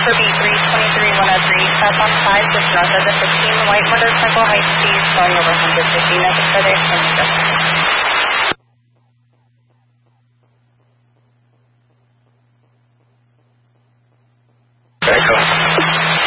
for B323-103, that's on 5 just north of the 15, white motorcycle, high speed, going over 150, nothing further, and Echo.